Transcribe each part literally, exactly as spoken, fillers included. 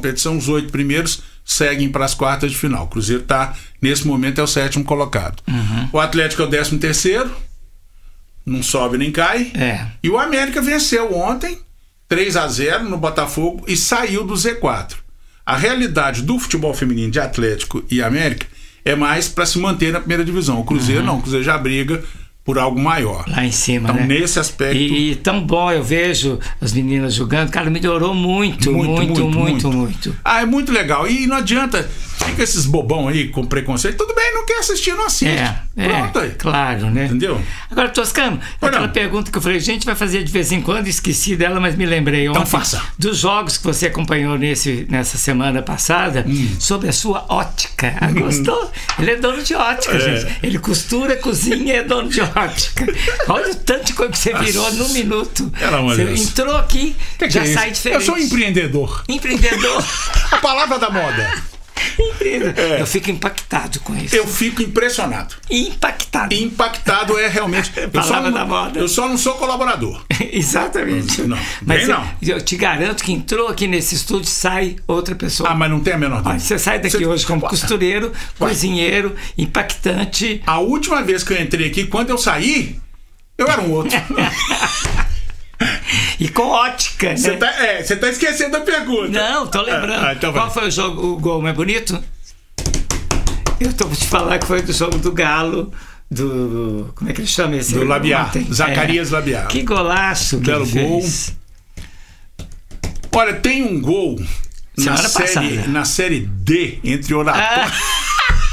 competição, os oito primeiros seguem para as quartas de final. O Cruzeiro está, nesse momento, é o sétimo colocado. Uhum. O Atlético é o décimo terceiro, não sobe nem cai. É. E o América venceu ontem, três a zero no Botafogo, e saiu do Z quatro. A realidade do futebol feminino de Atlético e América é mais para se manter na primeira divisão. O Cruzeiro uhum. não, o Cruzeiro já briga por algo maior. Lá em cima, então, né? nesse aspecto... E, e tão bom, eu vejo as meninas jogando, cara, melhorou muito, muito, muito, muito, muito. muito. muito. Ah, é muito legal. E não adianta, fica esses bobão aí com preconceito, tudo bem, não quer assistir, não assiste. É, Pronto é, aí. claro, né? Entendeu? Agora, Toscano, Pois aquela não. pergunta que eu falei, a gente vai fazer de vez em quando, esqueci dela, mas me lembrei ontem. Então faça. Dos jogos que você acompanhou nesse, nessa semana passada, Hum. sobre a sua ótica. Ah, gostou? Ele é dono de ótica, É. gente. Ele costura, cozinha e é dono de ótica. Olha o tanto de coisa que você virou Nossa. num minuto. Pelo amor Você de Deus. entrou aqui, Que que já é isso? sai diferente. Eu sou um empreendedor. Empreendedor. A palavra da moda. Empreendedor. É. Eu fico impactado com isso. Eu fico impressionado. Impactado. Impactado é realmente... Eu só, Palavra não, da moda. eu só não sou colaborador. Exatamente. Não, mas bem eu, não. eu te garanto que entrou aqui nesse estúdio, sai outra pessoa. Ah, mas não tem a menor Olha, dúvida. você sai daqui Você- hoje como costureiro, Ué. cozinheiro, impactante. A última vez que eu entrei aqui, quando eu saí, eu era um outro. E com ótica, né? Você tá, é, você tá esquecendo a pergunta. Não, tô lembrando. Ah, então vai. Qual foi o jogo, o gol mais bonito? Eu tô te falar que foi do jogo do Galo, do... Como é que ele chama esse? Do Labiá, Ontem. Zacarias É. Labiá. Que golaço que Belo ele gol. fez. Olha, tem um gol na Semana série, passada. na série D, entre Oratório... Ah,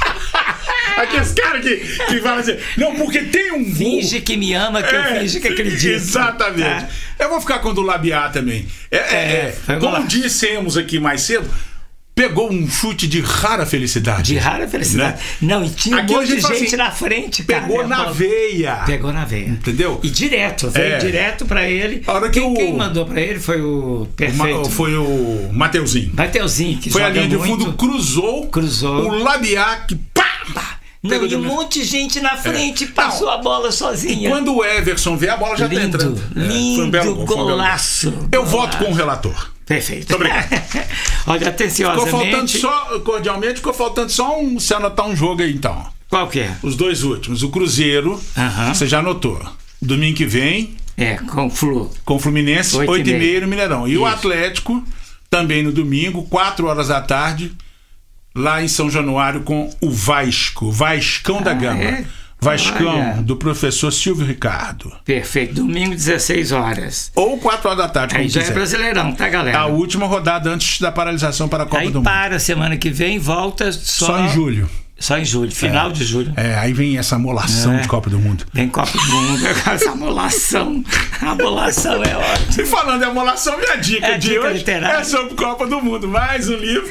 Aqueles caras que, que falam assim, não, porque tem um gol... finge que me ama, que eu finge que acredito. Exatamente. Ah. Eu vou ficar com o do Labiá também. É, é, É, é, foi um como golaço. dissemos aqui mais cedo, pegou um chute de rara felicidade. De rara felicidade. Né? Não, e tinha um Aqui a monte de gente fala gente assim, na frente, cara. Pegou A na bola- veia. Pegou na veia. Entendeu? E direto, veio É. direto pra ele. A hora que quem, o- quem mandou pra ele foi o Ma- perfeito. Foi o Mateuzinho. Mateuzinho, que Foi a joga linha de muito. fundo, cruzou. Cruzou. O Labiá que pá! Não, Pegou e de um mim. monte de gente na frente É. passou Não. a bola sozinha. Quando o Everson vê, a bola já tá Lindo, entrando. É, lindo, foi um belo gol, foi um belo gol. golaço. Eu golaço. voto com o relator. Perfeito. Muito obrigado. Olha, Ficou atenciosamente. faltando só, cordialmente, ficou faltando só um. Você anotar um jogo aí então. Qual que é? Os dois últimos. O Cruzeiro, Aham. você já anotou. Domingo que vem, É, com o Flu. com o Fluminense, Oito e oito e meia. meia no Mineirão. E o Isso. Atlético, também no domingo, quatro horas da tarde, lá em São Januário, com o Vasco, Vascão da Ah, Gama. é? Vascão, Olha. do professor Silvio Ricardo. Perfeito. Domingo, dezesseis horas. Ou quatro horas da tarde, como Aí já é quiser. Brasileirão, tá, galera? A última rodada antes da paralisação para a Copa Aí do Mundo. para semana que vem, volta só, Só em julho. Só em julho, final É. de julho. É, aí vem essa molação É. de Copa do Mundo. Vem Copa do Mundo, essa amolação. A amolação é ótima. E falando em amolação, minha dica É, de dica hoje literária. é sobre Copa do Mundo. Mais um livro.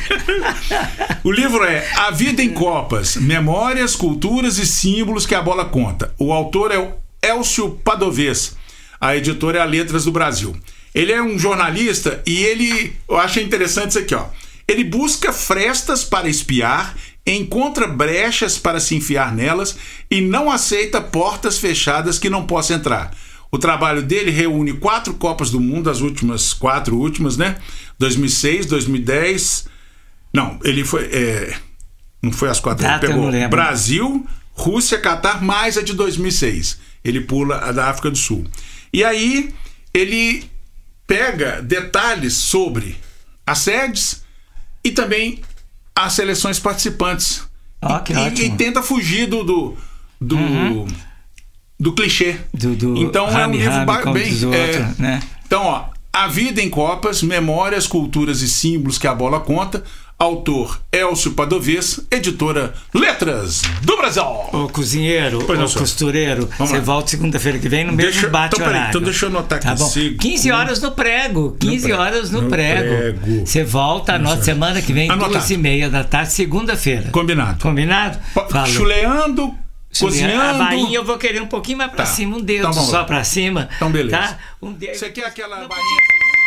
O livro é A Vida em Copas, Memórias, Culturas e Símbolos que a Bola Conta. O autor é o Elcio Padovez. A editora é a Letras do Brasil. Ele é um jornalista e ele... Eu acho interessante isso aqui, ó. Ele busca frestas para espiar, encontra brechas para se enfiar nelas e não aceita portas fechadas que não possa entrar. O trabalho dele reúne quatro Copas do Mundo, as últimas quatro últimas, né? dois mil e seis, dois mil e dez... Não, ele foi... é, não foi as quatro. Data Ele eu não pegou lembro. Brasil, Rússia, Catar, mais a de dois mil e seis. Ele pula a da África do Sul. E aí, ele pega detalhes sobre as sedes e também as seleções participantes. Ó, que e, e- ótimo. e tenta fugir do... do, do Uhum. do clichê. Do, do Então é um rame, livro rame, ba- como bem. diz o é, outro, né? Então, ó, A Vida em Copas, Memórias, Culturas e Símbolos que a Bola Conta. Autor Elcio Padovez, editora Letras do Brasil. Ô cozinheiro, Pois não, ô senhor. costureiro, Vamos você lá. volta segunda-feira que vem no Deixa- mesmo bate então, peraí, horário. então deixa eu anotar aqui. Tá bom. Sigo. quinze horas no prego. quinze prego. horas no, No prego. prego. Você volta a nossa semana que vem, Anotado. duas e meia da tarde, segunda-feira. Combinado. Combinado? Falou. Chuleando, cozinhando. A bainha eu vou querer um pouquinho mais pra Tá. cima, um dedo Então vamos só lá. pra cima. Então, beleza. Tá? Um dedo. Você quer aquela Não bainha?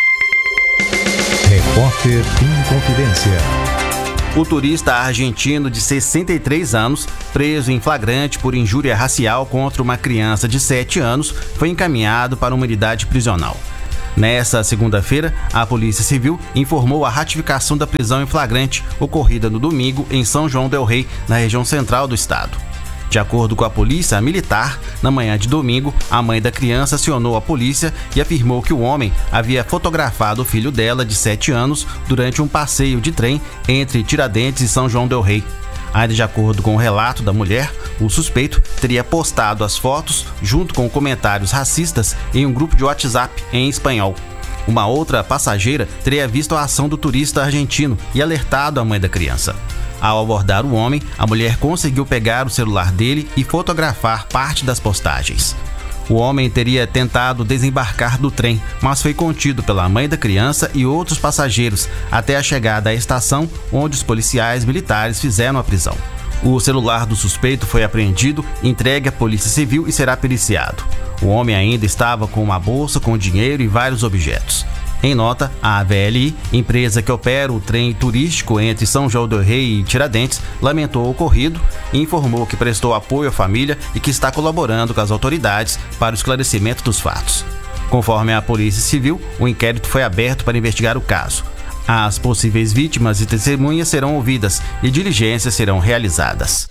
Repórter em Confidência. O turista argentino de sessenta e três anos, preso em flagrante por injúria racial contra uma criança de sete anos, foi encaminhado para uma unidade prisional. Nessa segunda-feira, a Polícia Civil informou a ratificação da prisão em flagrante ocorrida no domingo em São João del Rei, na região central do estado. De acordo com a polícia militar, na manhã de domingo, a mãe da criança acionou a polícia e afirmou que o homem havia fotografado o filho dela, de sete anos, durante um passeio de trem entre Tiradentes e São João del Rei. Ainda de acordo com o relato da mulher, o suspeito teria postado as fotos junto com comentários racistas em um grupo de WhatsApp em espanhol. Uma outra passageira teria visto a ação do turista argentino e alertado a mãe da criança. Ao abordar o homem, a mulher conseguiu pegar o celular dele e fotografar parte das postagens. O homem teria tentado desembarcar do trem, mas foi contido pela mãe da criança e outros passageiros até a chegada à estação, onde os policiais militares fizeram a prisão. O celular do suspeito foi apreendido, entregue à Polícia Civil e será periciado. O homem ainda estava com uma bolsa com dinheiro e vários objetos. Em nota, a A V L I, empresa que opera o trem turístico entre São João del Rei e Tiradentes, lamentou o ocorrido e informou que prestou apoio à família e que está colaborando com as autoridades para o esclarecimento dos fatos. Conforme a Polícia Civil, o inquérito foi aberto para investigar o caso. As possíveis vítimas e testemunhas serão ouvidas e diligências serão realizadas.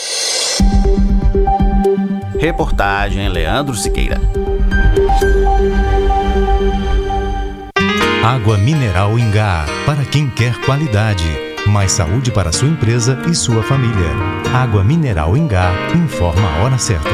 Reportagem Leandro Siqueira. Água mineral Ingá, para quem quer qualidade. Mais saúde para sua empresa e sua família. Água mineral Ingá, informa a hora certa.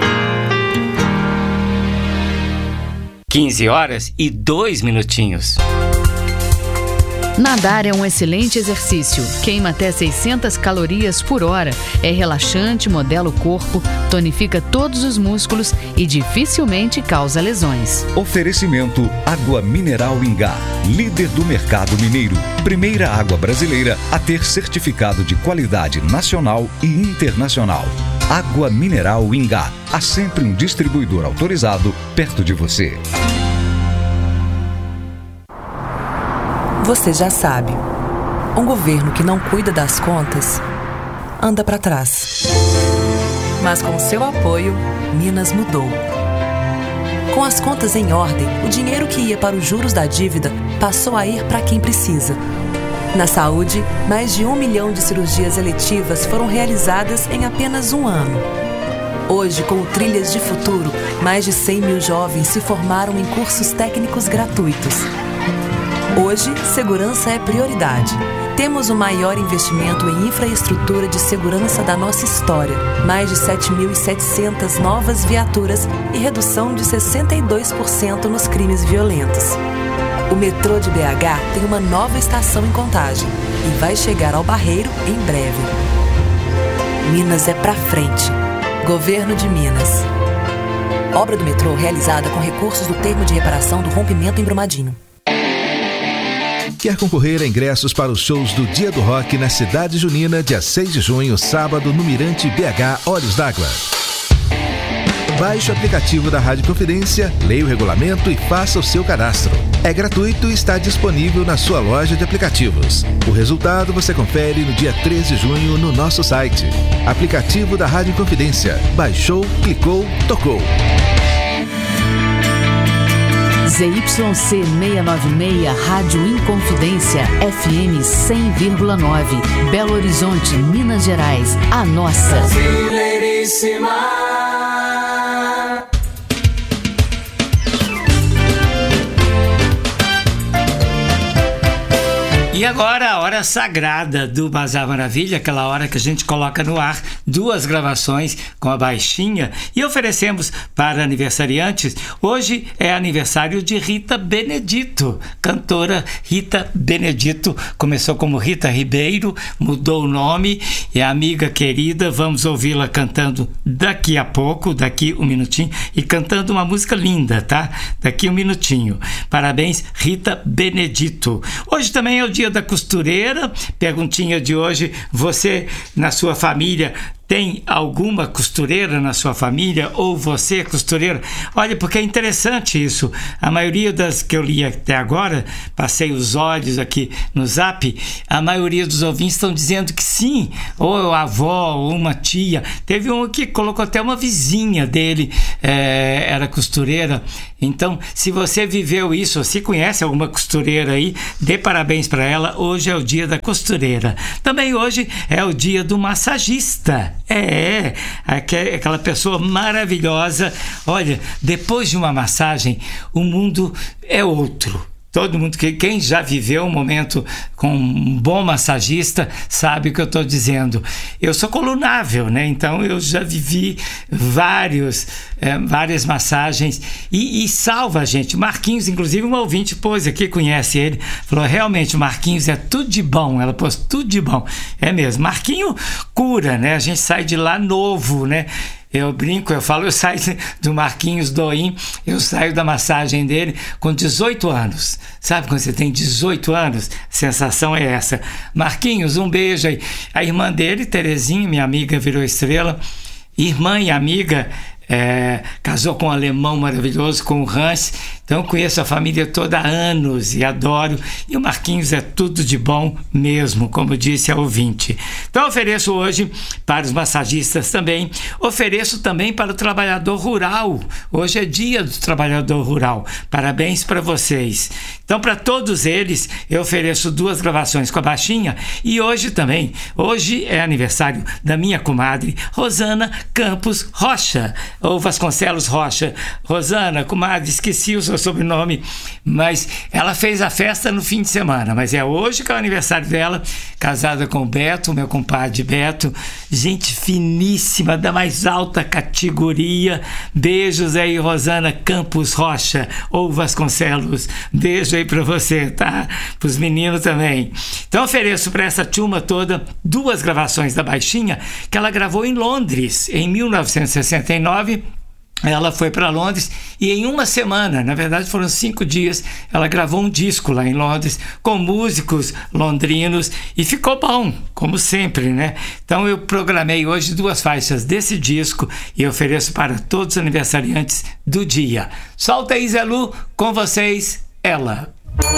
quinze horas e dois minutinhos. Nadar é um excelente exercício. Queima até seiscentas calorias por hora. É relaxante, modela o corpo, tonifica todos os músculos e dificilmente causa lesões. Oferecimento Água Mineral Ingá, líder do mercado mineiro. Primeira água brasileira a ter certificado de qualidade nacional e internacional. Água Mineral Ingá. Há sempre um distribuidor autorizado perto de você. Você já sabe, um governo que não cuida das contas anda para trás. Mas com seu apoio, Minas mudou. Com as contas em ordem, o dinheiro que ia para os juros da dívida passou a ir para quem precisa. Na saúde, mais de um milhão de cirurgias eletivas foram realizadas em apenas um ano. Hoje, com o Trilhas de Futuro, mais de cem mil jovens se formaram em cursos técnicos gratuitos. Hoje, segurança é prioridade. Temos o maior investimento em infraestrutura de segurança da nossa história. Mais de sete mil e setecentas novas viaturas e redução de sessenta e dois por cento nos crimes violentos. O metrô de B H tem uma nova estação em Contagem e vai chegar ao Barreiro em breve. Minas é pra frente. Governo de Minas. Obra do metrô realizada com recursos do termo de reparação do rompimento em Brumadinho. Quer concorrer a ingressos para os shows do Dia do Rock na Cidade Junina, dia seis de junho, sábado, no Mirante B H Olhos d'Água? Baixe o aplicativo da Rádio Confidência, leia o regulamento e faça o seu cadastro. É gratuito e está disponível na sua loja de aplicativos. O resultado você confere no dia treze de junho no nosso site. Aplicativo da Rádio Confidência. Baixou, clicou, tocou. Z Y C seiscentos e noventa e seis, Rádio Inconfidência, F M cem vírgula nove, Belo Horizonte, Minas Gerais, a nossa. Brasileiríssima. E agora a hora sagrada do Bazar Maravilha, aquela hora que a gente coloca no ar duas gravações com a baixinha e oferecemos para aniversariantes. Hoje é aniversário de Rita Benedito, cantora Rita Benedito, começou como Rita Ribeiro, mudou o nome, é amiga querida, vamos ouvi-la cantando daqui a pouco, daqui um minutinho, e cantando uma música linda, tá? Daqui um minutinho. Parabéns, Rita Benedito. Hoje também é o dia da costureira. Perguntinha de hoje: você na sua família tem alguma costureira na sua família, ou você é costureira? Olha, porque é interessante isso. A maioria das que eu li até agora, passei os olhos aqui no Zap, a maioria dos ouvintes estão dizendo que sim, ou a avó, ou uma tia. Teve um que colocou até uma vizinha dele, é, era costureira. Então, se você viveu isso, ou se conhece alguma costureira aí, dê parabéns para ela. Hoje é o dia da costureira. Também hoje é o dia do massagista. É, aquela pessoa maravilhosa. Olha, depois de uma massagem, o mundo é outro. Todo mundo, quem já viveu um momento com um bom massagista sabe o que eu estou dizendo. Eu sou colunável, né? Então eu já vivi vários, é, várias massagens e, e salva a gente. Marquinhos, inclusive, um ouvinte pôs aqui, conhece ele, falou, realmente, o Marquinhos é tudo de bom. Ela pôs tudo de bom. É mesmo. Marquinho cura, né? A gente sai de lá novo, né? Eu brinco, eu falo, eu saio do Marquinhos Doim, eu saio da massagem dele com dezoito anos. Sabe quando você tem dezoito anos? A sensação é essa. Marquinhos, um beijo aí. A irmã dele, Terezinha, minha amiga, virou estrela. Irmã e amiga, é, casou com um alemão maravilhoso, com o Hans. Então eu conheço a família toda há anos e adoro. E o Marquinhos é tudo de bom mesmo, como disse a ouvinte. Então eu ofereço hoje para os massagistas também. Ofereço também para o trabalhador rural. Hoje é dia do trabalhador rural. Parabéns para vocês. Então para todos eles eu ofereço duas gravações com a baixinha. E hoje também, hoje é aniversário da minha comadre Rosana Campos Rocha, ou Vasconcelos Rocha. Rosana, comadre, esqueci o seu sobrenome, mas ela fez a festa no fim de semana, mas é hoje que é o aniversário dela, casada com o Beto, meu compadre Beto, gente finíssima, da mais alta categoria. Beijos aí, Rosana Campos Rocha, ou Vasconcelos, beijo aí pra você, tá? Pros meninos também. Então ofereço para essa turma toda duas gravações da baixinha que ela gravou em Londres, em mil novecentos e sessenta e nove. Ela foi para Londres e em uma semana, na verdade foram cinco dias, ela gravou um disco lá em Londres com músicos londrinos e ficou bom, como sempre, né? Então eu programei hoje duas faixas desse disco e ofereço para todos os aniversariantes do dia. Solta aí, Zé Lu, com vocês, ela.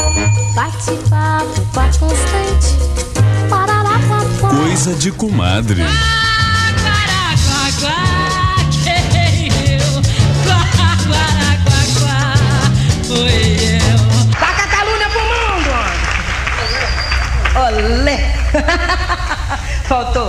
Bate-papo, papo constante, coisa de comadre. Dá Catalunha pro mundo! Olé! Faltou.